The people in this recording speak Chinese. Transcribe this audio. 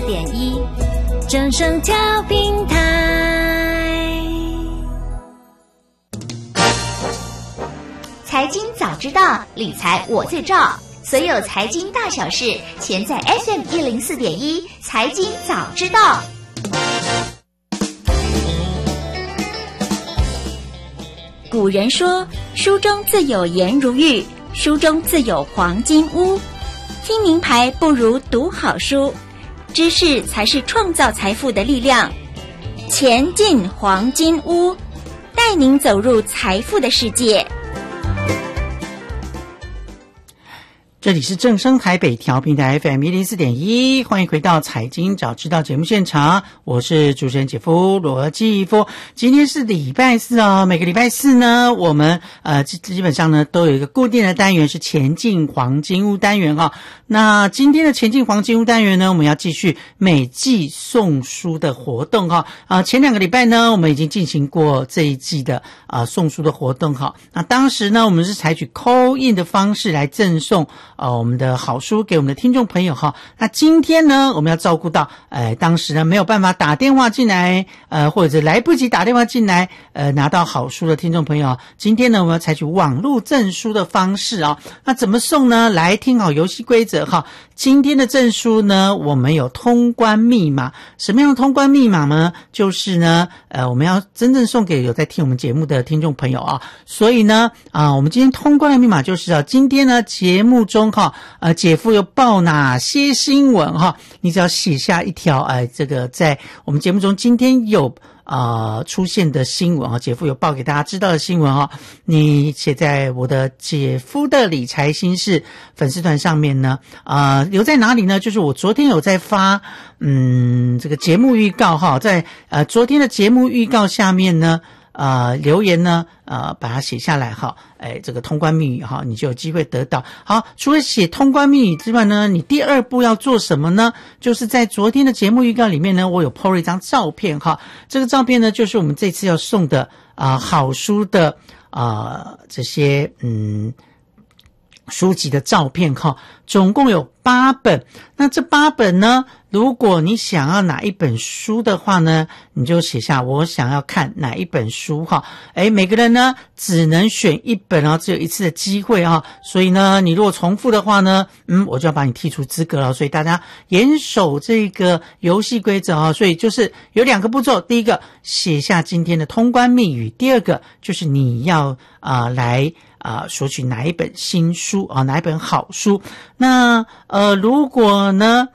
104.1正声调频台。 财经早知道，理财我最照。所有财经大小事，全在 FM104.1财经早知道。古人说，书中自有颜如玉，书中自有黄金屋。听名牌不如读好书，知识才是创造财富的力量。钱进黄金屋，带您走入财富的世界。 这里是正声台北调频台 FM104.1， 欢迎回到财经早知道节目现场，我是主持人姐夫罗继夫。今天是礼拜四哦，每个礼拜四呢，我们基本上呢都有一个固定的单元是前进黄金屋单元哦。那今天的前进黄金屋单元呢，我们要继续每季送书的活动哈。前2个礼拜呢，我们已经进行过这一季的送书的活动哈。那当时呢，我们是采取 call in 的方式来赠送我们的好书给我们的听众朋友哈。那今天呢，我们要照顾到当时呢没有办法打电话进来或者来不及打电话进来拿到好书的听众朋友，今天呢我们要采取网络赠书的方式啊。那怎么送呢？来听好游戏规则哈。今天的赠书呢，我们有通关密码。什么样的通关密码呢？就是呢我们要真正送给有在听我们节目的听众朋友啊。所以呢我们今天通关的密码就是今天呢节目中姐夫有报哪些新闻你只要写下一条这个在我们节目中今天有出现的新闻姐夫有报给大家知道的新闻你写在我的姐夫的理财心事粉丝团上面呢留在哪里呢？就是我昨天有在发这个节目预告在昨天的节目预告下面呢留言呢把它写下来这个通关密语你就有机会得到。好，除了写通关密语之外呢，你第二步要做什么呢？就是在昨天的节目预告里面呢，我有 po 了一张照片这个照片呢就是我们这次要送的好书的这些书籍的照片总共有8本。那这8本呢，如果你想要哪一本书的话呢，你就写下我想要看哪一本书每个人呢只能选一本只有一次的机会所以呢你如果重复的话呢我就要把你剔除资格了。所以大家严守这个游戏规则所以就是有2个步骤，第一个写下今天的通关密语，第二个就是你要来索取哪一本新书哪一本好书。那如果呢